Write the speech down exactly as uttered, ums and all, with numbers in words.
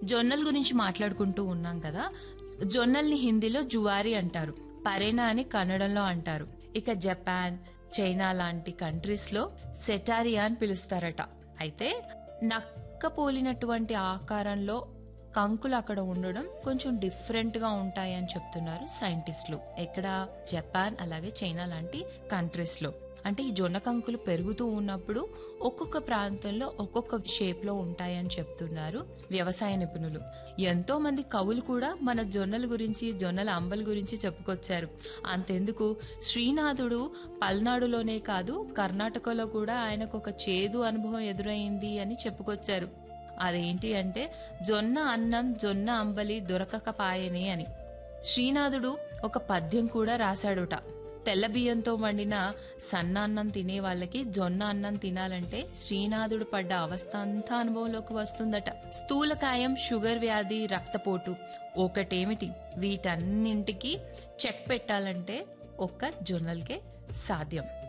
జొన్నల గురించి మాట్లాడుకుంటూ ఉన్నాం కదా. జొన్నల్ని హిందీలో జువారీ అంటారు, పరేనా అని కన్నడంలో అంటారు. ఇక జపాన్, చైనా లాంటి కంట్రీస్ లో సెటారియా అని పిలుస్తారట. అయితే నక్క పోలినటువంటి ఆకారంలో కంకులు అక్కడ ఉండడం కొంచెం డిఫరెంట్ గా ఉంటాయి అని చెప్తున్నారు సైంటిస్టులు. ఎక్కడ? జపాన్ అలాగే చైనా లాంటి కంట్రీస్ లో. అంటే ఈ జొన్న కంకులు పెరుగుతూ ఉన్నప్పుడు ఒక్కొక్క ప్రాంతంలో ఒక్కొక్క షేప్ లో ఉంటాయని చెప్తున్నారు వ్యవసాయ నిపుణులు. ఎంతో మంది కవులు కూడా మన జొన్నల గురించి, జొన్నల అంబల గురించి చెప్పుకొచ్చారు. అంతెందుకు, శ్రీనాథుడు పల్నాడులోనే కాదు కర్ణాటకలో కూడా ఆయనకు ఒక చేదు అనుభవం ఎదురైంది అని చెప్పుకొచ్చారు. అదేంటి అంటే జొన్న అన్నం జొన్న అంబలి దొరకక పాయనే అని. శ్రీనాథుడు ఒక పద్యం కూడా రాశాడుట. తెల్ల బియ్యంతో వండిన సన్న అన్నం తినే వాళ్ళకి జొన్న అన్నం తినాలంటే శ్రీనాథుడు పడ్డ అవస్థ అంతా అనుభవంలోకి వస్తుందట. స్థూలకాయం, షుగర్ వ్యాధి, రక్తపోటు ఒకటేమిటి, వీటన్నింటికి చెక్ పెట్టాలంటే ఒక్క జొన్నలకే సాధ్యం.